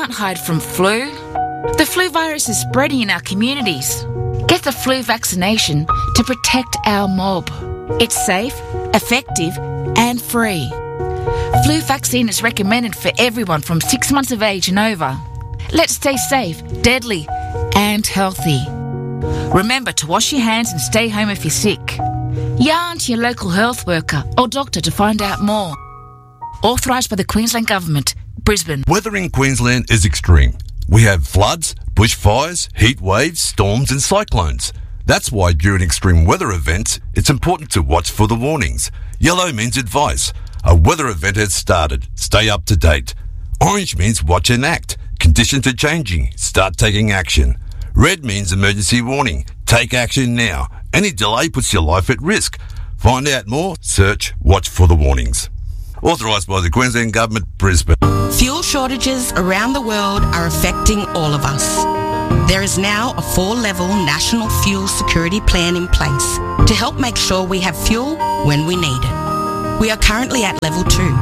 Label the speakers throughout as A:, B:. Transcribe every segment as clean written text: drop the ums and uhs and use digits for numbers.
A: can't hide from flu. The flu virus is spreading in our communities. Get the flu vaccination to protect our mob. It's safe, effective and free. Flu vaccine is recommended for everyone from 6 months of age and over. Let's stay safe, deadly and healthy. Remember to wash your hands and stay home if you're sick. Yarn to your local health worker or doctor to find out more. Authorised by the Queensland Government, Brisbane.
B: Weather in Queensland is extreme. We have floods, bushfires, heat waves, storms and cyclones. That's why during extreme weather events, it's important to watch for the warnings. Yellow means advice. A weather event has started. Stay up to date. Orange means watch and act. Conditions are changing. Start taking action. Red means emergency warning. Take action now. Any delay puts your life at risk. Find out more. Search Watch for the Warnings. Authorised by the Queensland Government, Brisbane.
C: Fuel shortages around the world are affecting all of us. There is now a 4-level national fuel security plan in place to help make sure we have fuel when we need it. We are currently at level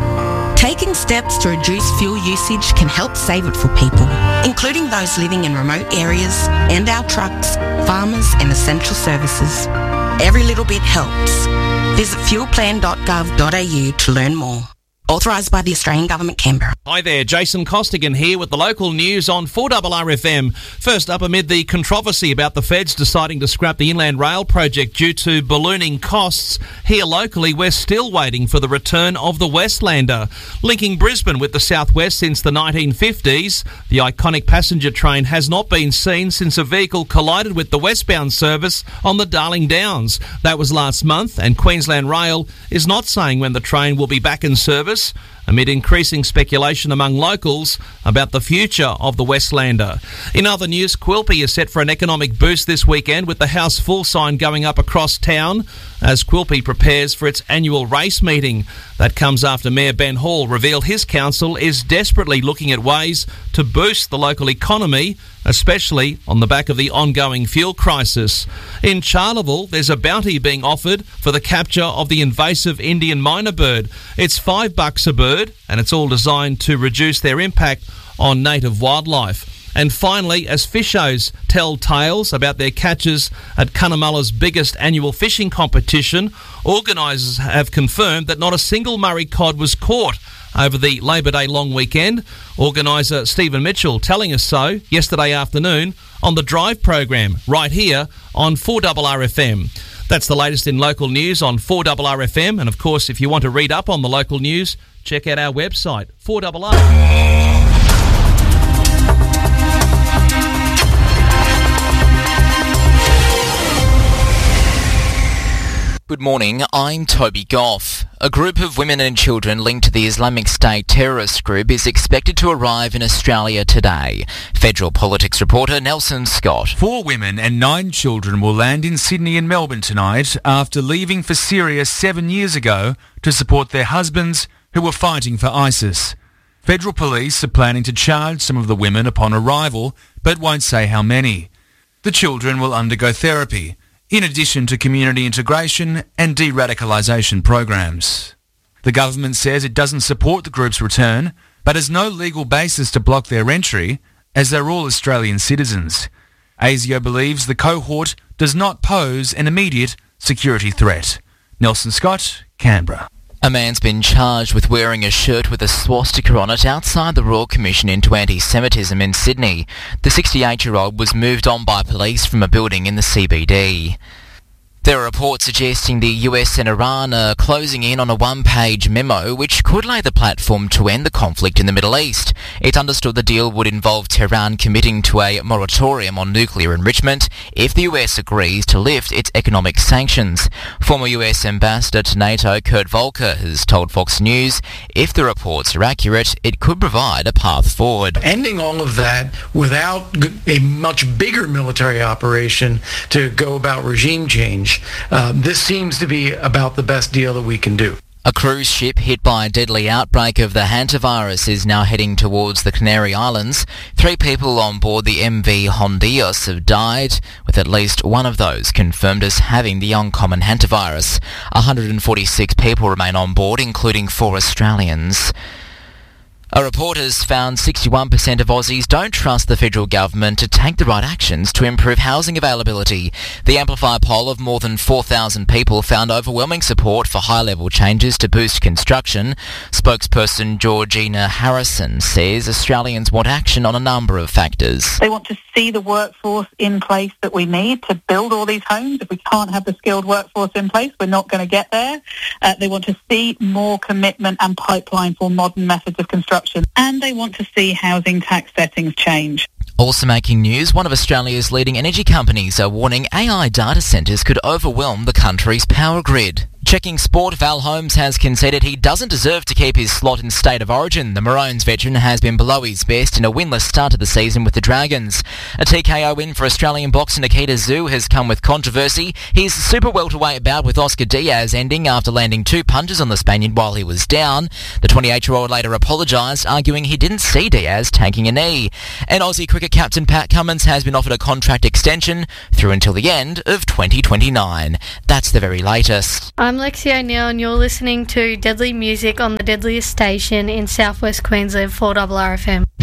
C: 2. Taking steps to reduce fuel usage can help save it for people, including those living in remote areas and our trucks, farmers and essential services. Every little bit helps. Visit fuelplan.gov.au to learn more. Authorised by the Australian Government, Canberra.
D: Hi there, Jason Costigan here with the local news on 4RRFM. First up, amid the controversy about the feds deciding to scrap the Inland Rail project due to ballooning costs, here locally we're still waiting for the return of the Westlander. Linking Brisbane with the southwest since the 1950s, the iconic passenger train has not been seen since a vehicle collided with the westbound service on the Darling Downs. That was last month, and Queensland Rail is not saying when the train will be back in service, amid increasing speculation among locals about the future of the Westlander. In other news, Quilpie is set for an economic boost this weekend with the House Full sign going up across town as Quilpie prepares for its annual race meeting. That comes after Mayor Ben Hall revealed his council is desperately looking at ways to boost the local economy, especially on the back of the ongoing fuel crisis. In Charleville, there's a bounty being offered for the capture of the invasive Indian myna bird. It's $5 a bird, and it's all designed to reduce their impact on native wildlife. And finally, as fishers tell tales about their catches at Cunnamulla's biggest annual fishing competition, organisers have confirmed that not a single Murray cod was caught over the Labor Day long weekend. Organiser Stephen Mitchell telling us so yesterday afternoon on the Drive program right here on 4RRFM. That's the latest in local news on 4RRFM. And of course, if you want to read up on the local news, check out our website, 4RR.
E: Good morning, I'm Toby Goff. A group of women and children linked to the Islamic State terrorist group is expected to arrive in Australia today. Federal politics reporter Nelson Scott.
F: 4 women and 9 children will land in Sydney and Melbourne tonight after leaving for Syria 7 years ago to support their husbands who were fighting for ISIS. Federal police are planning to charge some of the women upon arrival, but won't say how many. The children will undergo therapy, in addition to community integration and de-radicalisation programs. The government says it doesn't support the group's return, but has no legal basis to block their entry, as they're all Australian citizens. ASIO believes the cohort does not pose an immediate security threat. Nelson Scott, Canberra.
E: A man's been charged with wearing a shirt with a swastika on it outside the Royal Commission into Anti-Semitism in Sydney. The 68-year-old was moved on by police from a building in the CBD. There are reports suggesting the US and Iran are closing in on a one-page memo which could lay the platform to end the conflict in the Middle East. It's understood the deal would involve Tehran committing to a moratorium on nuclear enrichment if the US agrees to lift its economic sanctions. Former US Ambassador to NATO Kurt Volker has told Fox News if the reports are accurate, it could provide a path forward.
G: Ending all of that without a much bigger military operation to go about regime change, this seems to be about the best deal that we can do.
E: A cruise ship hit by a deadly outbreak of the hantavirus is now heading towards the Canary Islands. 3 people on board the MV Hondios have died, with at least one of those confirmed as having the uncommon hantavirus. 146 people remain on board, including 4 Australians. A report has found 61% of Aussies don't trust the federal government to take the right actions to improve housing availability. The Amplify poll of more than 4,000 people found overwhelming support for high-level changes to boost construction. Spokesperson Georgina Harrison says Australians want action on a number of factors.
H: They want to see the workforce in place that we need to build all these homes. If we can't have the skilled workforce in place, we're not going to get there. They want to see more commitment and pipeline for modern methods of construction. And they want to see housing tax settings change.
E: Also making news, one of Australia's leading energy companies are warning AI data centres could overwhelm the country's power grid. Checking sport, Val Holmes has conceded he doesn't deserve to keep his slot in State of Origin. The Maroons veteran has been below his best in a winless start to the season with the Dragons. A TKO win for Australian boxer Nikita Tszyu has come with controversy. His super welterweight bout with Oscar Diaz ending after landing 2 punches on the Spaniard while he was down. The 28-year-old later apologised, arguing he didn't see Diaz taking a knee. And Aussie cricket captain Pat Cummins has been offered a contract extension through until the end of 2029. That's the very latest.
I: I'm Lexi O'Neill and you're listening to Deadly Music on the deadliest station in southwest Queensland, 4RRFM.